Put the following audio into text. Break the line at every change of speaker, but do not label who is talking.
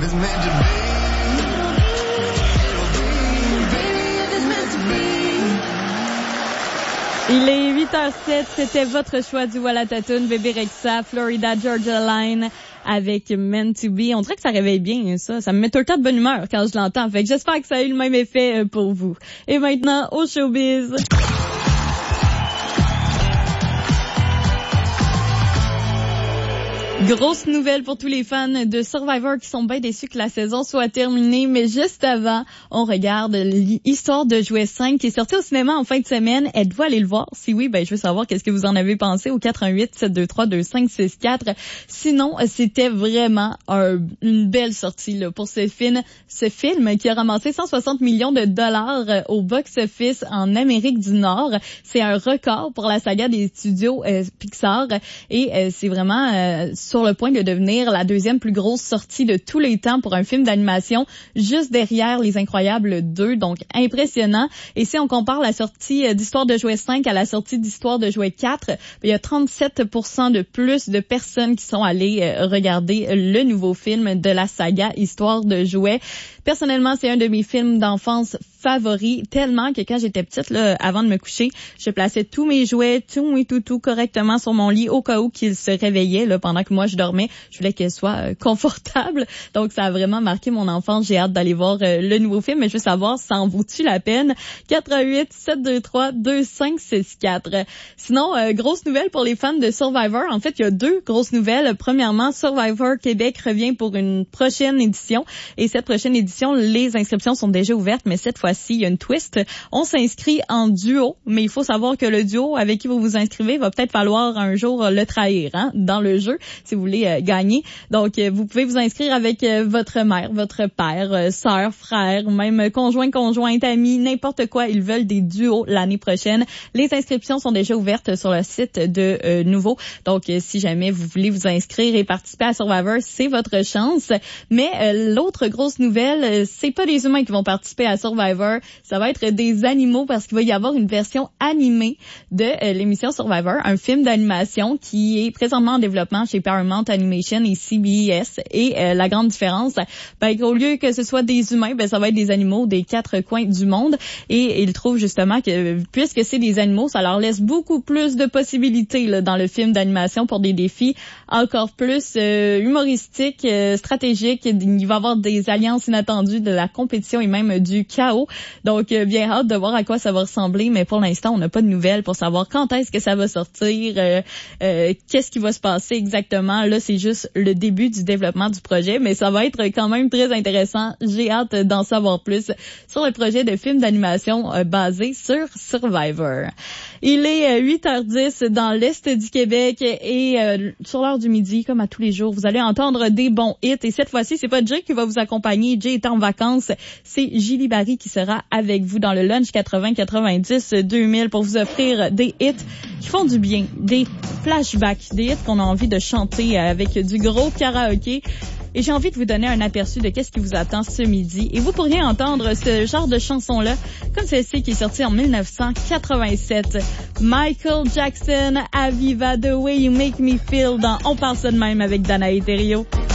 Il est 8h07, c'était votre choix du Voilà Tatoune, Bébé Rexha, Florida Georgia Line avec Meant to Be. On dirait que ça réveille bien, ça. Ça me met tout le temps de bonne humeur quand je l'entends. Fait que j'espère que ça a eu le même effet pour vous. Et maintenant, au showbiz. Grosse nouvelle pour tous les fans de Survivor qui sont bien déçus que la saison soit terminée, mais juste avant, on regarde l'Histoire de Jouet 5 qui est sortie au cinéma en fin de semaine. Êtes-vous allé le voir? Si oui, je veux savoir qu'est-ce que vous en avez pensé au 88-723-2564. Sinon, c'était vraiment une belle sortie là, pour ce film qui a ramassé 160 millions de dollars au box-office en Amérique du Nord. C'est un record pour la saga des studios Pixar et c'est vraiment sur le point de devenir la deuxième plus grosse sortie de tous les temps pour un film d'animation, juste derrière Les Incroyables 2, donc impressionnant. Et si on compare la sortie d'Histoire de Jouet 5 à la sortie d'Histoire de Jouet 4, il y a 37% de plus de personnes qui sont allées regarder le nouveau film de la saga Histoire de Jouet. Personnellement, c'est un de mes films d'enfance favoris, tellement que quand j'étais petite, là, avant de me coucher, je plaçais tous mes jouets, tous mes toutous correctement sur mon lit au cas où qu'ils se réveillaient là, pendant que moi je dormais. Je voulais qu'elle soit confortable. Donc, ça a vraiment marqué mon enfance. J'ai hâte d'aller voir le nouveau film, mais je veux savoir, ça en vaut-tu la peine? 88-723-2564. Sinon, grosse nouvelle pour les fans de Survivor. En fait, il y a deux grosses nouvelles. Premièrement, Survivor Québec revient pour une prochaine édition. Et cette prochaine édition, les inscriptions sont déjà ouvertes, mais cette fois-ci, il y a une twist. On s'inscrit en duo, mais il faut savoir que le duo avec qui vous vous inscrivez va peut-être falloir un jour le trahir dans le jeu, si vous voulez gagner. Donc, vous pouvez vous inscrire avec votre mère, votre père, sœur, frère, ou même conjointe, ami, n'importe quoi. Ils veulent des duos l'année prochaine. Les inscriptions sont déjà ouvertes sur le site de Nouveau. Donc, si jamais vous voulez vous inscrire et participer à Survivor, c'est votre chance. Mais l'autre grosse nouvelle, c'est pas des humains qui vont participer à Survivor, ça va être des animaux parce qu'il va y avoir une version animée de l'émission Survivor, un film d'animation qui est présentement en développement chez Paramount Animation et CBS. Et la grande différence, qu'au lieu que ce soit des humains, ça va être des animaux des quatre coins du monde. Et ils trouvent justement que puisque c'est des animaux, ça leur laisse beaucoup plus de possibilités là, dans le film d'animation pour des défis encore plus humoristiques, stratégiques. Il va y avoir des alliances inattendues, de la compétition et même du chaos. Donc, bien hâte de voir à quoi ça va ressembler, mais pour l'instant, on n'a pas de nouvelles pour savoir quand est-ce que ça va sortir, qu'est-ce qui va se passer exactement. Là, c'est juste le début du développement du projet, mais ça va être quand même très intéressant. J'ai hâte d'en savoir plus sur le projet de film d'animation basé sur Survivor. Il est 8h10 dans l'Est du Québec et sur l'heure du midi, comme à tous les jours, vous allez entendre des bons hits. Et cette fois-ci, c'est pas Jay qui va vous accompagner. Jay est en vacances. C'est Julie Barry qui sera avec vous dans le Lunch 80-90-2000 pour vous offrir des hits qui font du bien, des flashbacks, des hits qu'on a envie de chanter avec du gros karaoké. Et j'ai envie de vous donner un aperçu de qu'est-ce qui vous attend ce midi. Et vous pourriez entendre ce genre de chanson-là, comme celle-ci qui est sortie en 1987. Michael Jackson, Aviva, The Way You Make Me Feel dans On parle ça de même avec Danae Thériault.